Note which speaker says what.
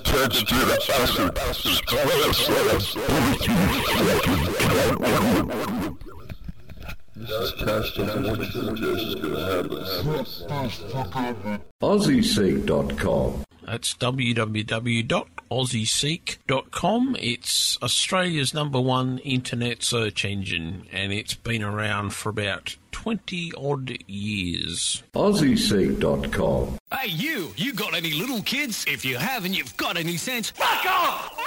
Speaker 1: church to the
Speaker 2: AussieSeek.com.
Speaker 3: That's www.aussieseek.com. It's Australia's #1 internet search engine, and it's been around for about 20-odd years.
Speaker 2: AussieSeek.com.
Speaker 4: Hey, you got any little kids? If you have and you've got any sense, fuck off!